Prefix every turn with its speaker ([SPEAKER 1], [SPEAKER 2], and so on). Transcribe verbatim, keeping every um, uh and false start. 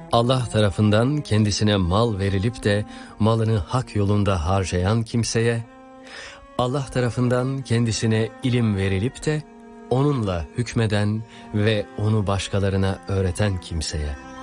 [SPEAKER 1] Allah tarafından kendisine mal verilip de malını hak yolunda harcayan kimseye, Allah tarafından kendisine ilim verilip de onunla hükmeden ve onu başkalarına öğreten kimseye,